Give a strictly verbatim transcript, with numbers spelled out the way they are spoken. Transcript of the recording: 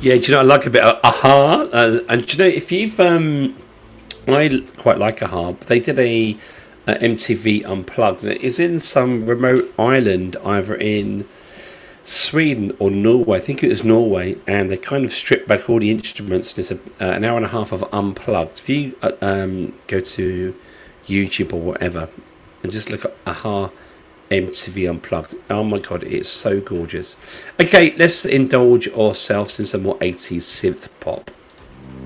Yeah, do you know I like a bit of Aha? Uh, and do you know if you've um, I quite like Aha. They did a, a M T V Unplugged. And it is in some remote island, either in Sweden or Norway. I think it was Norway, and they kind of stripped back all the instruments. There's a, uh, an hour and a half of Unplugged. If you uh, um, go to YouTube or whatever and just look at Aha M T V Unplugged. Oh my god, it's so gorgeous. Okay, let's indulge ourselves in some more eighties synth pop.